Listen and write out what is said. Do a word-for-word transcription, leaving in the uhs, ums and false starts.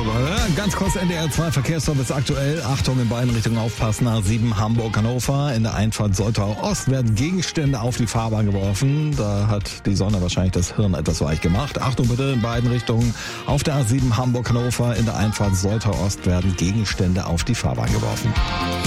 Ganz kurz N D R zwei Verkehrsservice aktuell. Achtung, in beiden Richtungen aufpassen. A sieben Hamburg-Hannover. In der Einfahrt Soltau Ost werden Gegenstände auf die Fahrbahn geworfen. Da hat die Sonne wahrscheinlich das Hirn etwas weich gemacht. Achtung bitte, in beiden Richtungen. Auf der A sieben Hamburg-Hannover. In der Einfahrt Soltau Ost werden Gegenstände auf die Fahrbahn geworfen.